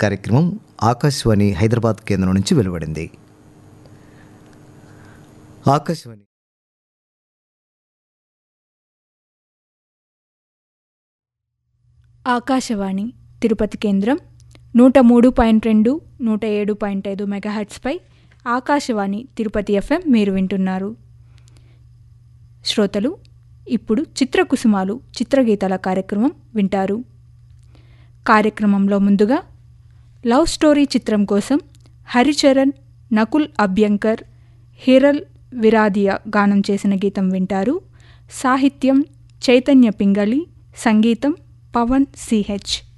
కార్యక్రమం ఆకాశవాణి హైదరాబాద్ కేంద్రం నుంచి వెలువడింది. ఆకాశవాణి తిరుపతి కేంద్రం 103.2, 107.5 మెగాహెర్ట్జ్పై ఆకాశవాణి తిరుపతి ఎఫ్ఎం మీరు వింటున్నారు. శ్రోతలు, ఇప్పుడు చిత్రకుసుమాలు చిత్రగీతాల కార్యక్రమం వింటారు. కార్యక్రమంలో ముందుగా లవ్ స్టోరీ చిత్రం కోసం హరిచరణ్, నకుల్ అభ్యంకర్, హిరల్ విరాదియా గానం చేసిన గీతం వింటారు. సాహిత్యం చైతన్య పింగళి, సంగీతం పవన్ సిహెచ్.